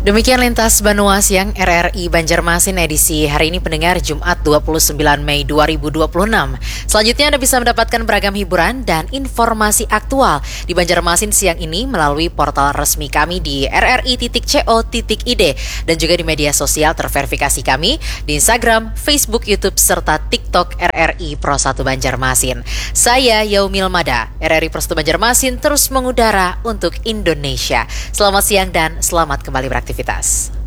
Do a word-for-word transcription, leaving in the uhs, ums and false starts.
Demikian Lintas Banua Siang R R I Banjarmasin edisi hari ini pendengar Jumat dua puluh sembilan Mei dua ribu dua puluh enam. Selanjutnya Anda bisa mendapatkan beragam hiburan dan informasi aktual di Banjarmasin siang ini melalui portal resmi kami di r r i titik co titik i d dan juga di media sosial terverifikasi kami di Instagram, Facebook, YouTube, serta TikTok R R I Pro satu Banjarmasin. Saya Yaumil Mada, R R I Pro satu Banjarmasin terus mengudara untuk Indonesia. Selamat siang dan selamat kembali beraktivitas.